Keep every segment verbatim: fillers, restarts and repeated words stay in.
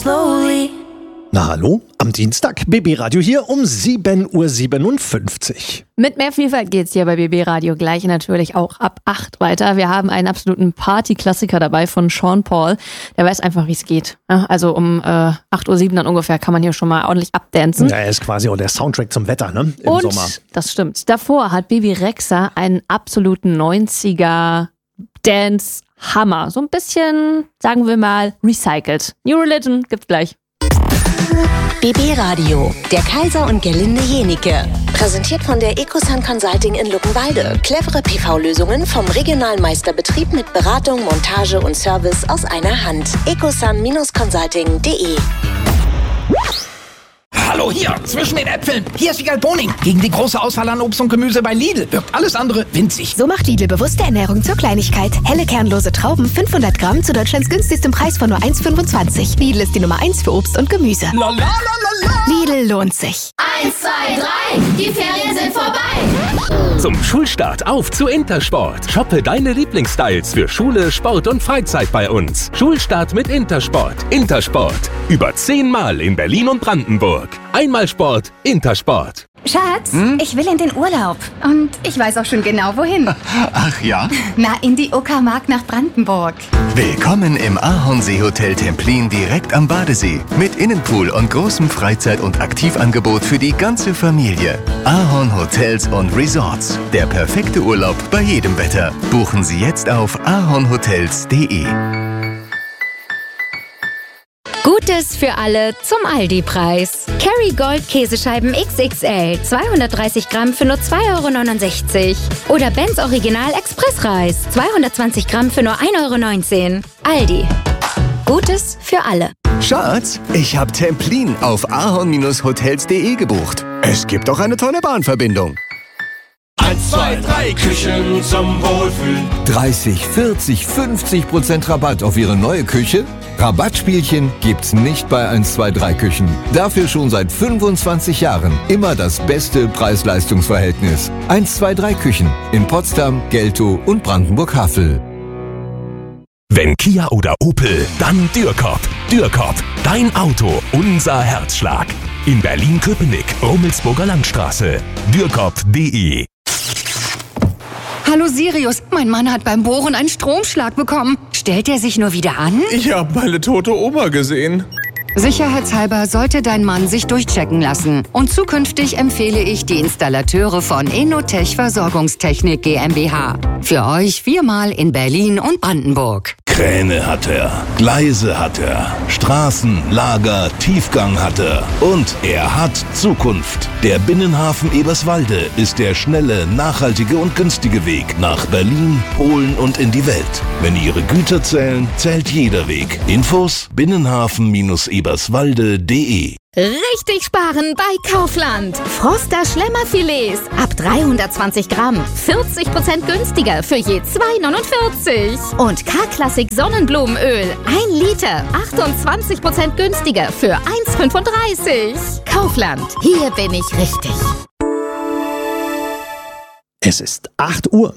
Slowly. Na hallo, am Dienstag, B B Radio hier um sieben Uhr siebenundfünfzig. Mit mehr Vielfalt geht's hier bei B B Radio gleich natürlich auch ab acht weiter. Wir haben einen absoluten Party-Klassiker dabei von Sean Paul. Der weiß einfach, wie es geht. Ja, also um äh, acht Uhr sieben dann ungefähr kann man hier schon mal ordentlich abdancen. Ja, er ist quasi auch der Soundtrack zum Wetter, ne? Im Und, Sommer. Das stimmt. Davor hat Bebe Rexha einen absoluten neunziger Dance-Hammer. So ein bisschen, sagen wir mal, recycelt. New Religion gibt's gleich. B B Radio, der Kaiser und Gerlinde Jenike. Präsentiert von der Ecosun Consulting in Luckenwalde. Clevere P V-Lösungen vom regionalen Meisterbetrieb mit Beratung, Montage und Service aus einer Hand. ecosun Consulting punkt de. Hallo hier, zwischen den Äpfeln. Hier ist Wiegald Boning. Gegen die große Auswahl an Obst und Gemüse bei Lidl wirkt alles andere winzig. So macht Lidl bewusste Ernährung zur Kleinigkeit. Helle kernlose Trauben, fünfhundert Gramm zu Deutschlands günstigstem Preis von nur eins Komma fünfundzwanzig. Lidl ist die Nummer eins für Obst und Gemüse. La, la, la, la, la. Lidl lohnt sich. Eins, zwei, drei, die Ferien sind vorbei. Zum Schulstart auf zu Intersport. Shoppe deine Lieblingsstyles für Schule, Sport und Freizeit bei uns. Schulstart mit Intersport. Intersport. Über zehnmal in Berlin und Brandenburg. Einmal Sport, Intersport. Schatz, hm? ich will in den Urlaub. Und ich weiß auch schon genau, wohin. Ach ja? Na, in die Uckermark nach Brandenburg. Willkommen im Ahornseehotel Templin direkt am Badesee. Mit Innenpool und großem Freizeit- und Aktivangebot für die ganze Familie. Ahorn Hotels und Resorts. Der perfekte Urlaub bei jedem Wetter. Buchen Sie jetzt auf ahornhotels punkt de. Gutes für alle zum Aldi-Preis. Kerrygold Käsescheiben X X L, zweihundertdreißig Gramm für nur zwei Euro neunundsechzig. Oder Benz Original Expressreis, zweihundertzwanzig Gramm für nur ein Euro neunzehn. Aldi. Gutes für alle. Schatz, ich habe Templin auf ahorn hotels punkt de gebucht. Es gibt auch eine tolle Bahnverbindung. eins, zwei, drei Küchen zum Wohlfühlen. dreißig, vierzig, fünfzig Prozent Rabatt auf Ihre neue Küche? Rabattspielchen gibt's nicht bei eins, zwei, drei Küchen. Dafür schon seit fünfundzwanzig Jahren immer das beste Preis-Leistungs-Verhältnis. eins, zwei, drei Küchen in Potsdam, Geltow und Brandenburg-Havel. Wenn Kia oder Opel, dann Dürkop. Dürkop, dein Auto, unser Herzschlag. In Berlin-Köpenick, Rummelsburger Landstraße. Dürkop punkt de. Hallo Sirius, mein Mann hat beim Bohren einen Stromschlag bekommen. Stellt er sich nur wieder an? Ich habe meine tote Oma gesehen. Sicherheitshalber sollte dein Mann sich durchchecken lassen. Und zukünftig empfehle ich die Installateure von Enotech Versorgungstechnik GmbH. Für euch viermal in Berlin und Brandenburg. Kräne hat er, Gleise hat er, Straßen, Lager, Tiefgang hat er. Und er hat Zukunft. Der Binnenhafen Eberswalde ist der schnelle, nachhaltige und günstige Weg nach Berlin, Polen und in die Welt. Wenn Ihre Güter zählen, zählt jeder Weg. Infos binnenhafen eberswalde punkt de. Richtig sparen bei Kaufland. Froster Schlemmerfilets ab dreihundertzwanzig Gramm. vierzig Prozent günstiger für je zwei neunundvierzig. Und K-Klassik Sonnenblumenöl. ein Liter. achtundzwanzig Prozent günstiger für eins fünfunddreißig. Kaufland. Hier bin ich richtig. Es ist acht Uhr.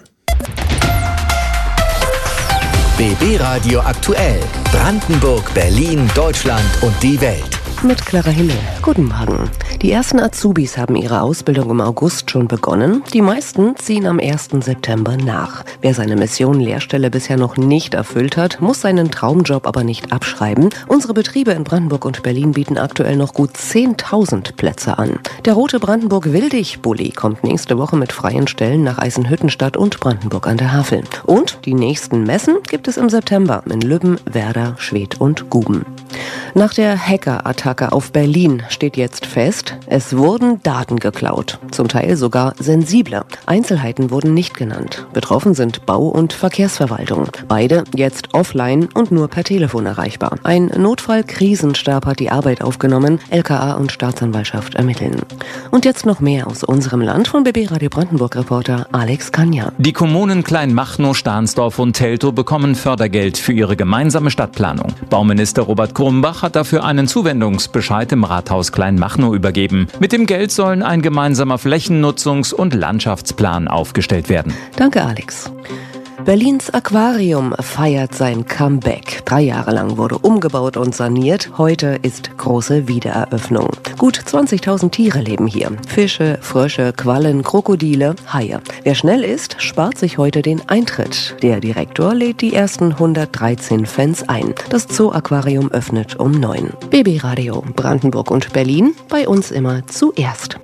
B B Radio aktuell. Brandenburg, Berlin, Deutschland und die Welt. Mit Clara Himmel. Guten Morgen. Die ersten Azubis haben ihre Ausbildung im August schon begonnen. Die meisten ziehen am ersten September nach. Wer seine Mission Lehrstelle bisher noch nicht erfüllt hat, muss seinen Traumjob aber nicht abschreiben. Unsere Betriebe in Brandenburg und Berlin bieten aktuell noch gut zehntausend Plätze an. Der rote Brandenburg-Wildig-Bulli kommt nächste Woche mit freien Stellen nach Eisenhüttenstadt und Brandenburg an der Havel. Und die nächsten Messen gibt es im September in Lübben, Werder, Schwedt und Guben. Nach der Hacker-Attacke auf Berlin steht jetzt fest, es wurden Daten geklaut. Zum Teil sogar sensible. Einzelheiten wurden nicht genannt. Betroffen sind Bau- und Verkehrsverwaltung. Beide jetzt offline und nur per Telefon erreichbar. Ein Notfall-Krisenstab hat die Arbeit aufgenommen. L K A und Staatsanwaltschaft ermitteln. Und jetzt noch mehr aus unserem Land von B B Radio Brandenburg-Reporter Alex Kanja. Die Kommunen Kleinmachnow, Stahnsdorf und Teltow bekommen Fördergeld für ihre gemeinsame Stadtplanung. Bauminister Robert Grumbach hat dafür einen Zuwendungsbescheid im Rathaus Kleinmachnow übergeben. Mit dem Geld sollen ein gemeinsamer Flächennutzungs- und Landschaftsplan aufgestellt werden. Danke, Alex. Berlins Aquarium feiert sein Comeback. Drei Jahre lang wurde umgebaut und saniert. Heute ist große Wiedereröffnung. Gut zwanzigtausend Tiere leben hier. Fische, Frösche, Quallen, Krokodile, Haie. Wer schnell ist, spart sich heute den Eintritt. Der Direktor lädt die ersten hundertdreizehn Fans ein. Das Zoo-Aquarium öffnet um neun. B B Radio Brandenburg und Berlin, bei uns immer zuerst.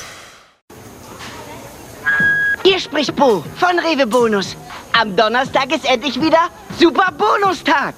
Hier spricht Bo von Rewe Bonus. Am Donnerstag ist endlich wieder Super Bonustag.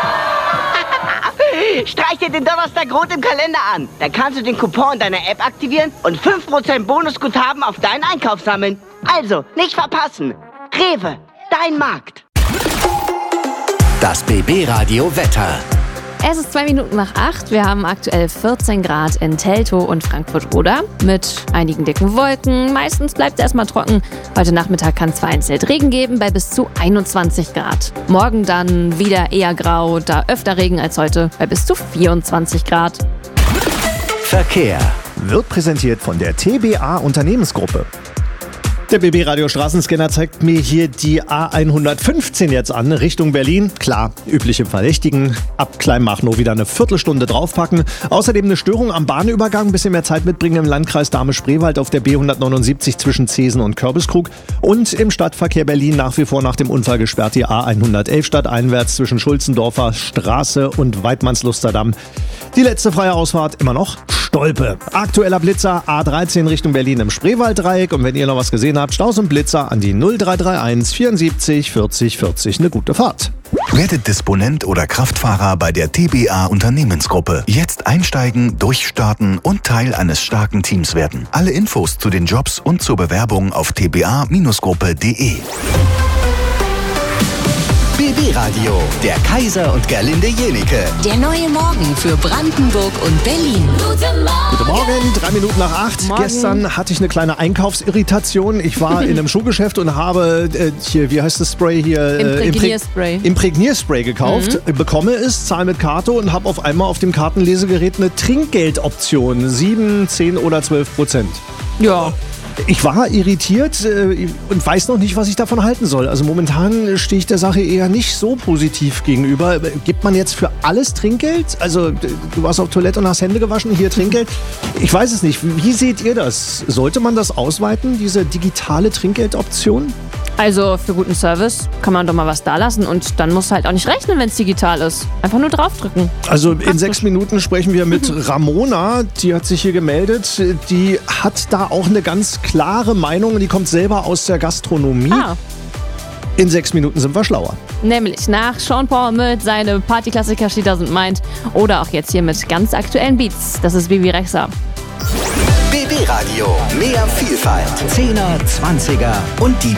Streich dir den Donnerstag rot im Kalender an. Dann kannst du den Coupon in deiner App aktivieren und fünf Prozent Bonusguthaben auf deinen Einkauf sammeln. Also, nicht verpassen. Rewe, dein Markt. Das B B Radio Wetter. Es ist zwei Minuten nach acht. Wir haben aktuell vierzehn Grad in Teltow und Frankfurt-Oder mit einigen dicken Wolken. Meistens bleibt es erstmal trocken. Heute Nachmittag kann es vereinzelt Regen geben bei bis zu einundzwanzig Grad. Morgen dann wieder eher grau, da öfter Regen als heute bei bis zu vierundzwanzig Grad. Verkehr wird präsentiert von der T B A Unternehmensgruppe. Der B B Radio Straßenscanner zeigt mir hier die A hundertfünfzehn jetzt an, Richtung Berlin. Klar, übliche Verdächtigen. Ab Kleinmachnow wieder eine Viertelstunde draufpacken. Außerdem eine Störung am Bahnübergang, ein bisschen mehr Zeit mitbringen im Landkreis Dahme-Spreewald auf der B hundertneunundsiebzig zwischen Zeesen und Kürbiskrug. Und im Stadtverkehr Berlin nach wie vor nach dem Unfall gesperrt die A hundertelf stadteinwärts zwischen Schulzendorfer Straße und Weidmannslusterdamm. Die letzte freie Ausfahrt immer noch Stolpe. Aktueller Blitzer A dreizehn Richtung Berlin im Spreewalddreieck. Und wenn ihr noch was gesehen habt, Staus und Blitzer an die null drei drei eins vierundsiebzig vierzig vierzig. Eine gute Fahrt. Werdet Disponent oder Kraftfahrer bei der T B A Unternehmensgruppe. Jetzt einsteigen, durchstarten und Teil eines starken Teams werden. Alle Infos zu den Jobs und zur Bewerbung auf t b a gruppe punkt d e. B B Radio, der Kaiser und Gerlinde Jenike. Der neue Morgen für Brandenburg und Berlin. Guten Morgen. Guten Morgen, drei Minuten nach acht. Morgen. Gestern hatte ich eine kleine Einkaufsirritation. Ich war in einem Schuhgeschäft und habe äh, hier, wie heißt das Spray hier? Äh, Imprägnierspray. Imprägnierspray gekauft, Mhm. bekomme es, zahle mit Karte und habe auf einmal auf dem Kartenlesegerät eine Trinkgeldoption. sieben, zehn oder zwölf Prozent. Ja. Ich war irritiert äh, und weiß noch nicht, was ich davon halten soll. Also momentan stehe ich der Sache eher nicht so positiv gegenüber. Gibt man jetzt für alles Trinkgeld? Also du warst auf Toilette und hast Hände gewaschen, hier Trinkgeld? Ich weiß es nicht. Wie seht ihr das? Sollte man das ausweiten, diese digitale Trinkgeldoption? Also für guten Service kann man doch mal was da lassen und dann musst du halt auch nicht rechnen, wenn es digital ist. Einfach nur draufdrücken. Also in sechs Minuten sprechen wir mit Ramona, die hat sich hier gemeldet. Die hat da auch eine ganz klare Meinung, die kommt selber aus der Gastronomie. Ah. In sechs Minuten sind wir schlauer. Nämlich nach Sean Paul mit seinem Partyklassiker She Doesn't Mind oder auch jetzt hier mit ganz aktuellen Beats. Das ist Bibi Rexha. B B Radio, mehr Vielfalt. Zehner, Zwanziger und die